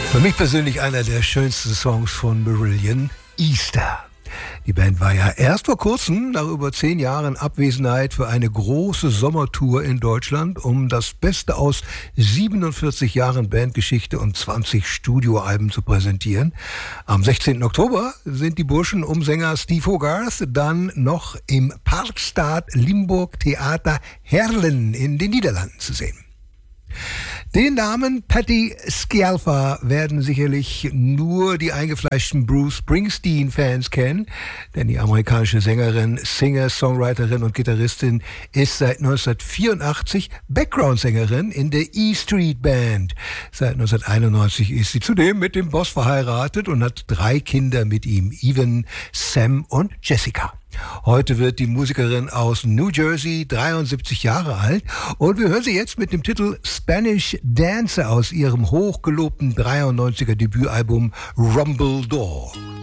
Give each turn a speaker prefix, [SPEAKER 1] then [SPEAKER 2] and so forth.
[SPEAKER 1] Für mich persönlich einer der schönsten Songs von Marillion, Easter. Die Band war ja erst vor kurzem, nach über 10 Jahren Abwesenheit, für eine große Sommertour in Deutschland, um das Beste aus 47 Jahren Bandgeschichte und 20 Studioalben zu präsentieren. Am 16. Oktober sind die Burschen um Sänger Steve Hogarth dann noch im Parkstad Limburg Theater Heerlen in den Niederlanden zu sehen. Den Namen Patti Scialfa werden sicherlich nur die eingefleischten Bruce Springsteen-Fans kennen, denn die amerikanische Sängerin, Singer, Songwriterin und Gitarristin ist seit 1984 Background-Sängerin in der E Street Band. Seit 1991 ist sie zudem mit dem Boss verheiratet und hat 3 Kinder mit ihm, Evan, Sam und Jessica. Heute wird die Musikerin aus New Jersey 73 Jahre alt und wir hören sie jetzt mit dem Titel Spanish Dancer aus ihrem hochgelobten 93er Debütalbum Rumble Door.